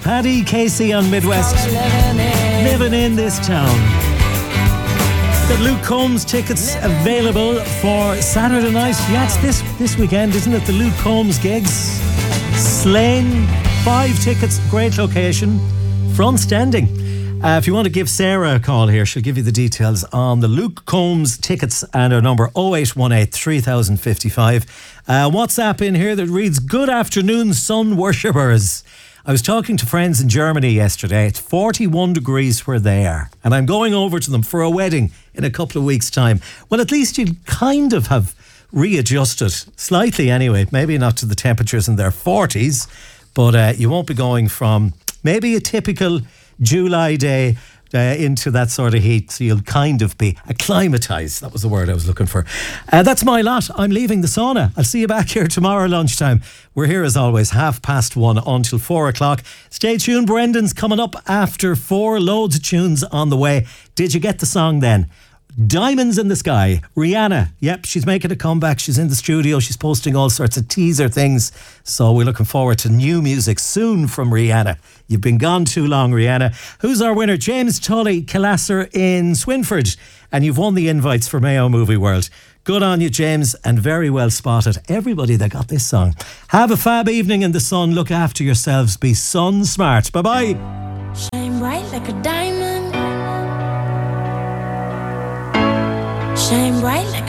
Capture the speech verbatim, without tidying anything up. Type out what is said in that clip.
Paddy Casey on Midwest. Living in this town. Got Luke Combs tickets available for Saturday night. Yeah, it's this, this weekend, isn't it? The Luke Combs gigs. Slane. Five tickets. Great location. Front standing. Uh, if you want to give Sarah a call here, she'll give you the details on the Luke Combs tickets and her number oh eight one eight, three thousand fifty-five. Uh, WhatsApp in here that reads, good afternoon, sun worshippers. I was talking to friends in Germany yesterday. It's forty-one degrees where they are. And I'm going over to them for a wedding in a couple of weeks' time. Well, at least you'll kind of have readjusted, slightly anyway, maybe not to the temperatures in their forties, but uh, you won't be going from maybe a typical July day uh, into that sort of heat, so you'll kind of be acclimatised. That was the word I was looking for. Uh, that's my lot. I'm leaving the sauna. I'll see you back here tomorrow lunchtime. We're here as always, half past one until four o'clock. Stay tuned. Brendan's coming up after four. Loads of tunes on the way. Did you get the song then? Diamonds in the Sky. Rihanna. Yep, she's making a comeback. She's in the studio. She's posting all sorts of teaser things. So we're looking forward to new music soon from Rihanna. You've been gone too long, Rihanna. Who's our winner? James Tully, Killasser in Swinford. And you've won the invites for Mayo Movie World. Good on you, James, and very well spotted. Everybody that got this song. Have a fab evening in the sun. Look after yourselves. Be sun smart. Bye-bye. Shine bright like a diamond. Shine bright like